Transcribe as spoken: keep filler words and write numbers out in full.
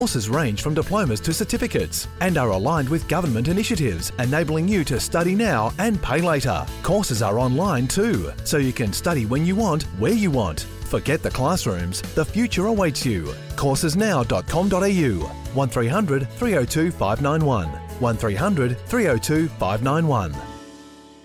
Courses range from diplomas to certificates and are aligned with government initiatives, enabling you to study now and pay later. Courses are online too, so you can study when you want, where you want. Forget the classrooms, the future awaits you. Courses now dot com dot a u, one three hundred, three oh two, five nine one, one three hundred, three oh two, five nine one.